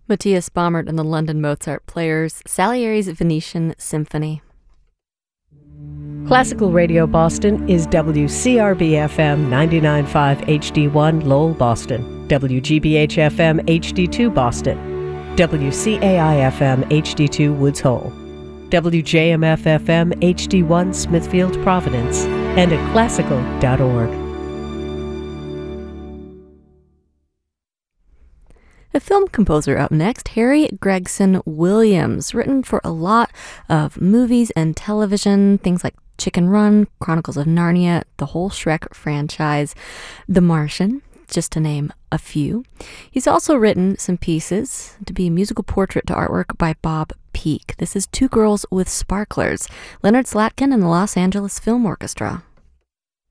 Matthias Baumert and the London Mozart Players, Salieri's Venetian Symphony. Classical Radio Boston is WCRB-FM 99.5 HD1 Lowell, Boston, WGBH-FM HD2 Boston, WCAI-FM HD2 Woods Hole, WJMF-FM HD1 Smithfield, Providence, and at classical.org. A film composer up next, Harry Gregson Williams, written for a lot of movies and television, things like Chicken Run, Chronicles of Narnia, the whole Shrek franchise, The Martian, just to name a few. He's also written some pieces to be a musical portrait to artwork by Bob Peak. This is Two Girls with Sparklers, Leonard Slatkin and the Los Angeles Film Orchestra.